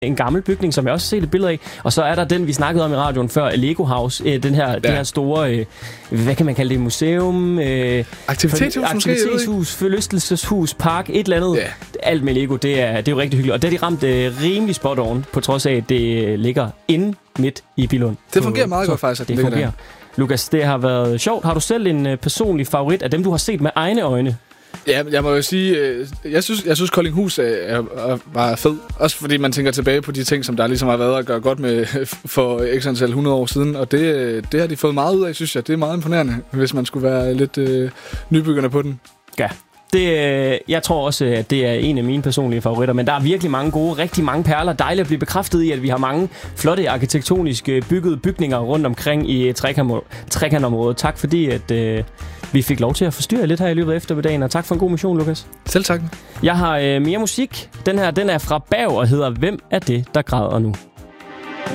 en gammel bygning, som jeg også har set et billede af. Og så er der den, vi snakkede om i radioen før, Lego House. Det her store, hvad kan man kalde det, museum? Aktivitetshus, forlystelseshus, park, et eller andet. Alt med Lego, det er jo rigtig hyggeligt. Og det har de ramt rimelig spot on, på trods af, at det ligger inde midt i Billund. Det fungerer meget godt faktisk, at det fungerer. Der. Lukas, det har været sjovt. Har du selv en personlig favorit af dem, du har set med egne øjne? Ja, jeg må jo sige, jeg synes Koldinghus var fed. Også fordi man tænker tilbage på de ting, som der ligesom har været at gøre godt med for x antal 100 år siden. Og det har de fået meget ud af, synes jeg. Det er meget imponerende, hvis man skulle være lidt nybyggerne på den. Ja. Jeg tror også, at det er en af mine personlige favoritter, men der er virkelig mange gode, rigtig mange perler. Dejligt at blive bekræftet i, at vi har mange flotte arkitektonisk byggede bygninger rundt omkring i trekantområdet. Tak fordi, at vi fik lov til at forstyrre lidt her i løbet af eftermiddagen, og tak for en god mission, Lukas. Selv tak. Jeg har mere musik. Den her, den er fra Bav og hedder Hvem er det, der græder nu?